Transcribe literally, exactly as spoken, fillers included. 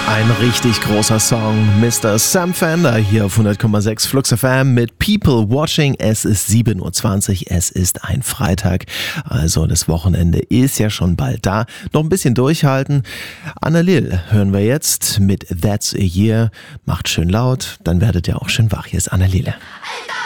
Ein richtig großer Song. Mister Sam Fender hier auf hundert Komma sechs Flux F M mit People Watching. Es ist sieben Uhr zwanzig, es ist ein Freitag, also das Wochenende ist ja schon bald da. Noch ein bisschen durchhalten. Anna Lil hören wir jetzt mit That's a Year. Macht schön laut, dann werdet ihr auch schön wach. Hier ist Anna Lil.